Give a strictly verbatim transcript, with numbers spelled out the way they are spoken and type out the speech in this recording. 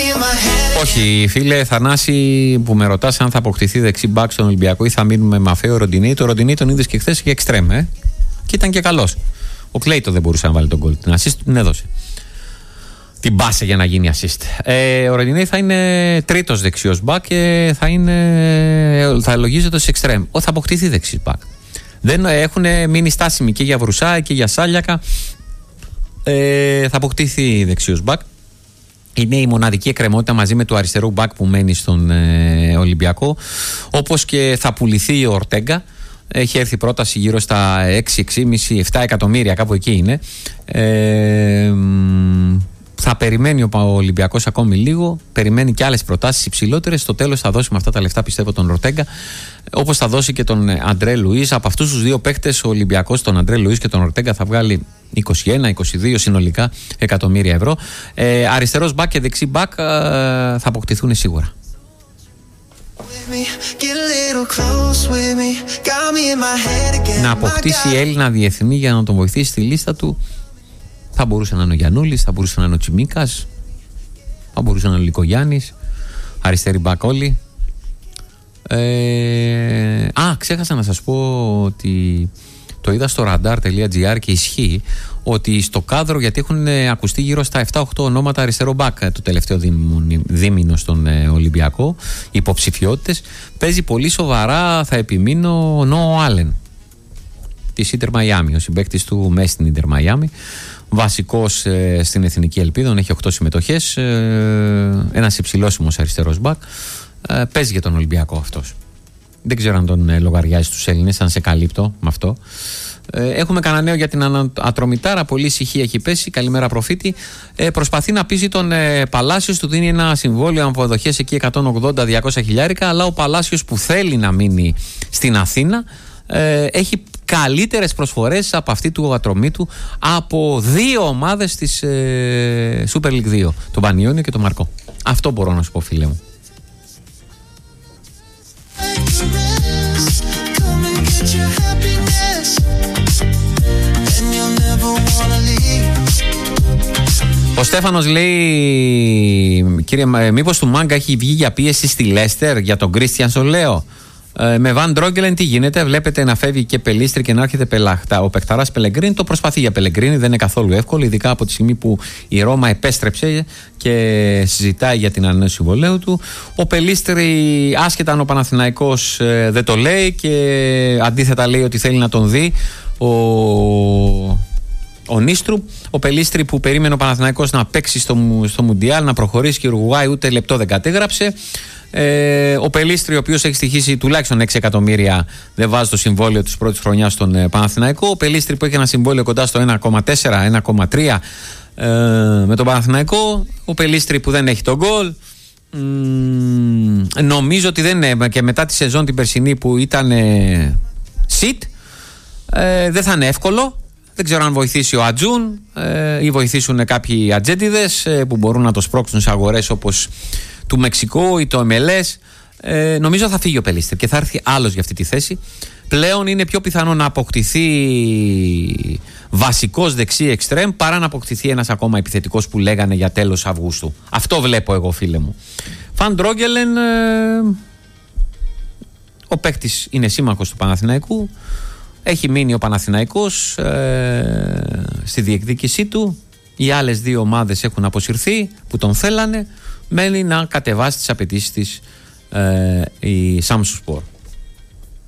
Όχι, φίλε Θανάση, που με ρωτάς αν θα αποκτηθεί δεξί μπακ στον Ολυμπιακό ή θα μείνουμε με Μαφέο Ροντινέη. Το Ροντινέη τον είδες και χθες και εξτρέμ, ε? Και ήταν και καλός. Ο Κλέιτο δεν μπορούσε να βάλει τον γκολ. Την assist την έδωσε. Την πάσε για να γίνει assist. Ε, ο Ροντινέη θα είναι τρίτος δεξιός μπακ και θα, είναι, θα λογίζεται ως εξτρέμ. Θα αποκτηθεί δεξί μπακ. Δεν έχουν μείνει στάσιμοι και για Βρουσά και για Σάλιακα. Ε, θα αποκτηθεί δεξιός μπακ. Είναι η μοναδική εκκρεμότητα μαζί με του αριστερού μπακ που μένει στον ε, Ολυμπιακό. Όπως και θα πουληθεί ο Ορτέγκα. Έχει έρθει πρόταση γύρω στα έξι, έξι κόμμα πέντε, επτά εκατομμύρια, κάπου εκεί είναι. Ε, θα περιμένει ο Ολυμπιακός ακόμη λίγο. Περιμένει και άλλες προτάσεις υψηλότερες. Στο τέλος θα δώσει με αυτά τα λεφτά, πιστεύω, τον Ορτέγκα. Όπως θα δώσει και τον Αντρέ Λουίς. Από αυτούς τους δύο παίχτες, ο Ολυμπιακός, τον Αντρέ Λουίς και τον Ορτέγκα, θα βγάλει είκοσι ένα είκοσι δύο συνολικά εκατομμύρια ευρώ. Ε, αριστερός μπακ και δεξί μπακ ε, θα αποκτηθούν σίγουρα. Να αποκτήσει Έλληνα διεθνή για να τον βοηθήσει στη λίστα του. Θα μπορούσε να είναι ο Γιαννούλης, θα μπορούσε να είναι ο Τσιμίκας, θα μπορούσε να είναι ο Λικογιάννης. Αριστερή μπακ όλοι. Ε, α, ξέχασα να σας πω ότι το είδα στο radar τελεία τζι άρ και ισχύει ότι στο κάδρο, γιατί έχουν ακουστεί γύρω στα επτά οκτώ ονόματα αριστερό μπακ το τελευταίο δίμηνο στον Ολυμπιακό, υποψηφιότητες, παίζει πολύ σοβαρά, θα επιμείνω, ο Νόο Άλεν της Ίντερ Μαϊάμι, ο συμπαίκτης του μέσα στην Ίντερ Μαϊάμι, βασικός ε, στην Εθνική Ελπίδα, έχει οκτώ συμμετοχές, ε, ένας υψηλόσιμος αριστερός μπακ, ε, παίζει για τον Ολυμπιακό αυτός. Δεν ξέρω αν τον ε, λογαριάζει στους Έλληνες, αν σε καλύπτω με αυτό. Ε, έχουμε κανένα νέο για την Ατρομητάρα. Πολύ ησυχία έχει πέσει. Καλημέρα, προφήτη. Ε, προσπαθεί να πείσει τον ε, Παλάσιος, του δίνει ένα συμβόλαιο αποδοχές εκεί εκατόν ογδόντα με διακόσια χιλιάρικα. Αλλά ο Παλάσιος, που θέλει να μείνει στην Αθήνα, ε, έχει καλύτερες προσφορές από αυτή του Ατρομήτου από δύο ομάδες της ε, Super League δύο, τον Πανιόνιο και τον Μαρκό. Αυτό μπορώ να σου πω, φίλε μου. Ο Στέφανος λέει, κύριε, μήπως του Μάγκα έχει βγει για πίεση στη Λέστερ για τον Κρίστιαν Σολέο? Ε, με Βαν Ντρόγκελεν τι γίνεται? Βλέπετε να φεύγει και Πελίστρη και να έρχεται Πελαχτά. Ο παιχταράς Πελεγκρίνη το προσπαθεί για Πελεγκρίνη, δεν είναι καθόλου εύκολο, ειδικά από τη στιγμή που η Ρώμα επέστρεψε και συζητάει για την ανανέωση συμβολαίου του. Ο Πελίστρη, άσχετα αν ο Παναθηναϊκός ε, δεν το λέει, και αντίθετα λέει ότι θέλει να τον δει ο, ο Νίστρου. Ο Πελίστρη, που περίμενε ο Παναθηναϊκός να παίξει στο, στο Μουντιάλ, να προχωρήσει, και η Ουρουγουάη ούτε λεπτό δεν κατέγραψε. Ε, ο Πελίστρη, ο οποίος έχει στοιχήσει τουλάχιστον έξι εκατομμύρια, δεν βάζει το συμβόλαιο της πρώτης χρονιάς στον ε, Παναθηναϊκό. Ο Πελίστρη, που έχει ένα συμβόλαιο κοντά στο ένα κόμμα τέσσερα ένα κόμμα τρία ε, με τον Παναθηναϊκό. Ο Πελίστρη, που δεν έχει τον γκολ. Mm, νομίζω ότι δεν είναι, και μετά τη σεζόν την περσινή που ήταν ε, sit, ε, δεν θα είναι εύκολο. Δεν ξέρω αν βοηθήσει ο Ατζούν ε, ή βοηθήσουν κάποιοι ατζέντιδες ε, που μπορούν να το σπρώξουν σε αγορές όπως του Μεξικού ή το εμ ελ ες. Ε, νομίζω θα φύγει ο Πελίστρη και θα έρθει άλλος για αυτή τη θέση. Πλέον είναι πιο πιθανό να αποκτηθεί βασικός δεξί εξτρέμ παρά να αποκτηθεί ένας ακόμα επιθετικός που λέγανε για τέλος Αυγούστου. Αυτό βλέπω εγώ, φίλε μου. Φαν Ντρόγκελεν, ε, ο παίκτης είναι σύμμαχος του Παναθηναϊκού. Έχει μείνει ο Παναθηναϊκός ε, στη διεκδίκησή του. Οι άλλες δύο ομάδες έχουν αποσυρθεί που τον θέλανε. Μένει να κατεβάσει τις απαιτήσεις της ε, η Samsung Sport.